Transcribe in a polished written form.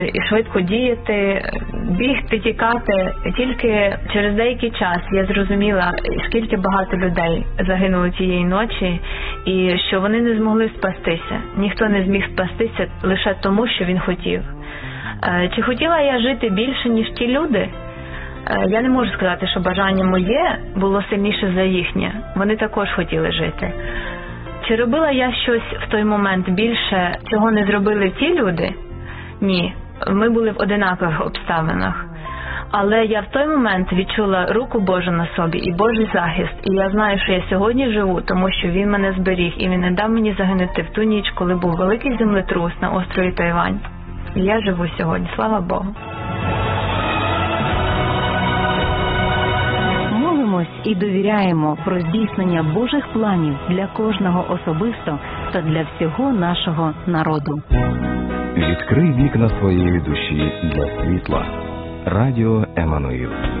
і швидко діяти, бігти, тікати. Тільки через деякий час я зрозуміла, скільки багато людей загинуло тієї ночі, і що вони не змогли спастися. Ніхто не зміг спастися лише тому, що він хотів. Чи хотіла я жити більше, ніж ті люди? Я не можу сказати, що бажання моє було сильніше за їхнє. Вони також хотіли жити. Чи робила я щось в той момент більше, чого не зробили ті люди? Ні. Ми були в одинакових обставинах. Але я в той момент відчула руку Божу на собі і Божий захист. І я знаю, що я сьогодні живу, тому що Він мене зберіг. І Він не дав мені загинути в ту ніч, коли був великий землетрус на острові Тайвань. І я живу сьогодні. Слава Богу. Молимось і довіряємо про здійснення Божих планів для кожного особисто та для всього нашого народу. Відкрий вікна своєї душі для світла. Радіо Еммануїл.